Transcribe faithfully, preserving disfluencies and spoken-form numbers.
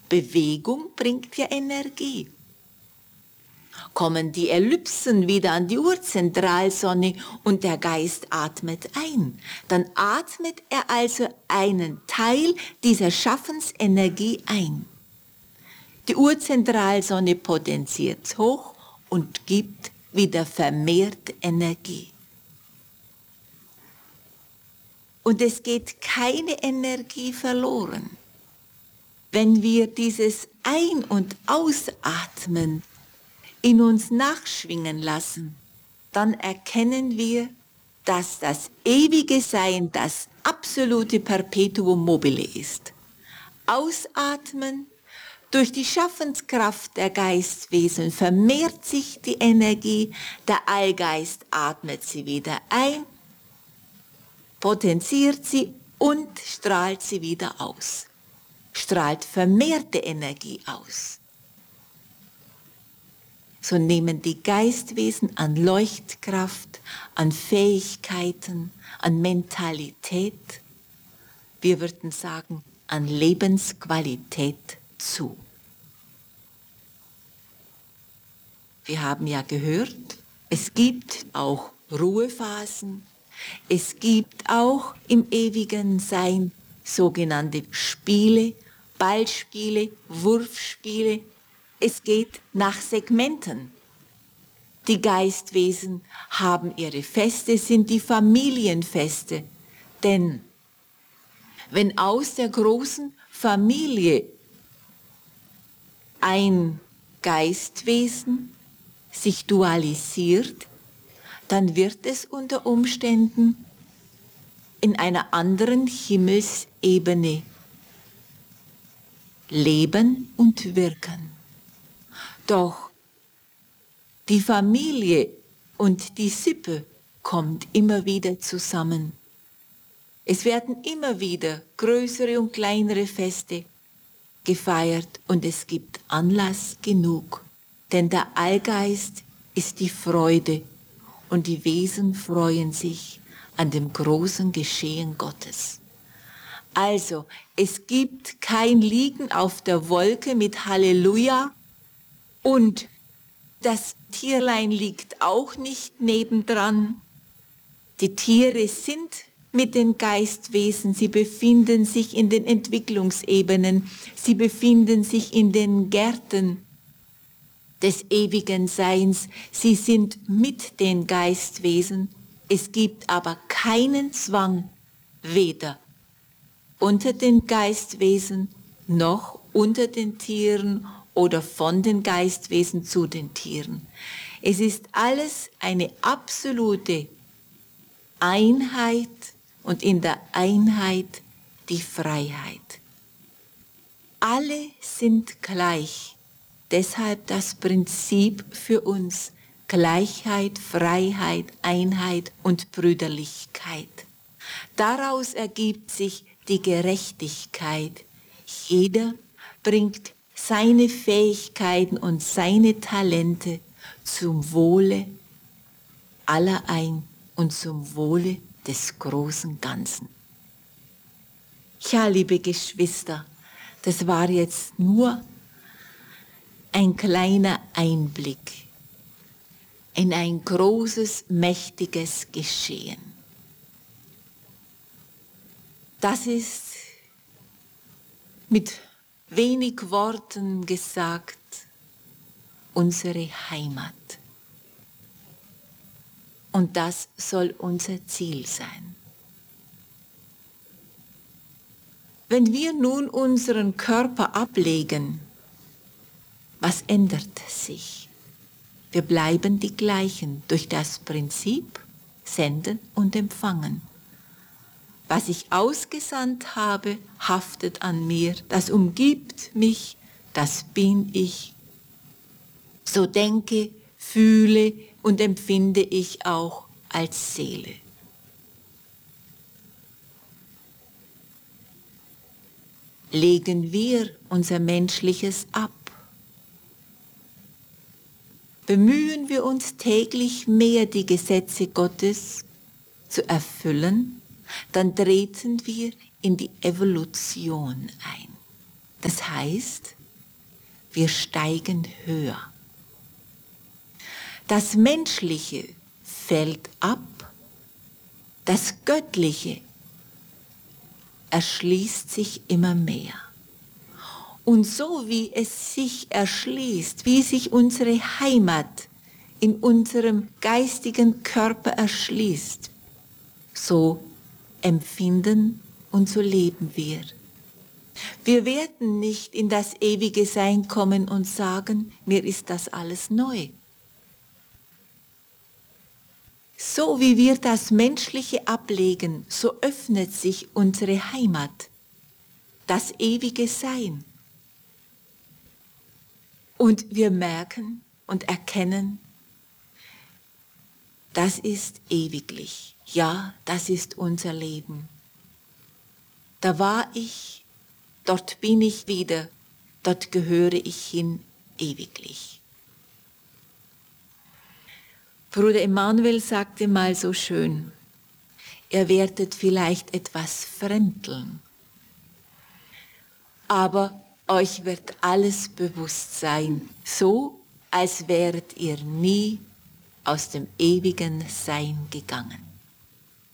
Bewegung bringt ja Energie. Kommen die Ellipsen wieder an die Urzentralsonne und der Geist atmet ein. Dann atmet er also einen Teil dieser Schaffensenergie ein. Die Urzentralsonne potenziert hoch und gibt wieder vermehrt Energie. Und es geht keine Energie verloren. Wenn wir dieses Ein- und Ausatmen in uns nachschwingen lassen, dann erkennen wir, dass das ewige Sein das absolute Perpetuum mobile ist. Ausatmen, durch die Schaffenskraft der Geistwesen vermehrt sich die Energie, der Allgeist atmet sie wieder ein, potenziert sie und strahlt sie wieder aus. Strahlt vermehrte Energie aus. So nehmen die Geistwesen an Leuchtkraft, an Fähigkeiten, an Mentalität, wir würden sagen, an Lebensqualität zu. Wir haben ja gehört, es gibt auch Ruhephasen, es gibt auch im ewigen Sein sogenannte Spiele, Ballspiele, Wurfspiele. Es geht nach Segmenten. Die Geistwesen haben ihre Feste, sind die Familienfeste. Denn wenn aus der großen Familie ein Geistwesen sich dualisiert, dann wird es unter Umständen in einer anderen Himmelsebene leben und wirken. Doch die Familie und die Sippe kommt immer wieder zusammen. Es werden immer wieder größere und kleinere Feste gefeiert und es gibt Anlass genug, denn der Allgeist ist die Freude und die Wesen freuen sich an dem großen Geschehen Gottes. Also, es gibt kein Liegen auf der Wolke mit Halleluja und das Tierlein liegt auch nicht nebendran. Die Tiere sind mit den Geistwesen, sie befinden sich in den Entwicklungsebenen, sie befinden sich in den Gärten des ewigen Seins, sie sind mit den Geistwesen. Es gibt aber keinen Zwang, weder unter den Geistwesen noch unter den Tieren oder von den Geistwesen zu den Tieren. Es ist alles eine absolute Einheit und in der Einheit die Freiheit. Alle sind gleich, deshalb das Prinzip für uns Gleichheit, Freiheit, Einheit und Brüderlichkeit. Daraus ergibt sich die Gerechtigkeit. Jeder bringt seine Fähigkeiten und seine Talente zum Wohle aller ein und zum Wohle des großen Ganzen. Ja, liebe Geschwister, das war jetzt nur ein kleiner Einblick in ein großes, mächtiges Geschehen. Das ist mit wenig Worten gesagt unsere Heimat. Und das soll unser Ziel sein. Wenn wir nun unseren Körper ablegen, was ändert sich? Wir bleiben die gleichen durch das Prinzip Senden und Empfangen. Was ich ausgesandt habe, haftet an mir, das umgibt mich, das bin ich. So denke, fühle und empfinde ich auch als Seele. Legen wir unser Menschliches ab. Bemühen wir uns täglich mehr, die Gesetze Gottes zu erfüllen, dann treten wir in die Evolution ein. Das heißt, wir steigen höher. Das Menschliche fällt ab, das Göttliche erschließt sich immer mehr. Und so wie es sich erschließt, wie sich unsere Heimat in unserem geistigen Körper erschließt, so empfinden und so leben wir. Wir werden nicht in das ewige Sein kommen und sagen, mir ist das alles neu. So wie wir das Menschliche ablegen, so öffnet sich unsere Heimat, das ewige Sein. Und wir merken und erkennen, das ist ewiglich. Ja, das ist unser Leben. Da war ich, dort bin ich wieder, dort gehöre ich hin ewiglich. Bruder Emanuel sagte mal so schön, ihr werdet vielleicht etwas fremdeln, aber euch wird alles bewusst sein, so als wäret ihr nie aus dem ewigen Sein gegangen.